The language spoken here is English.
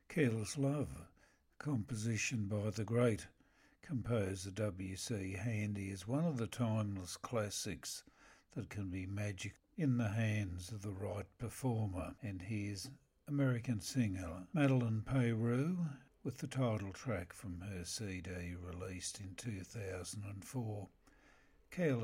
Careless Love, composition by the great composer W.C. Handy, is one of the timeless classics that can be magic in the hands of the right performer. And here's American singer Madeleine Peyroux with the title track from her CD released in 2004, Careless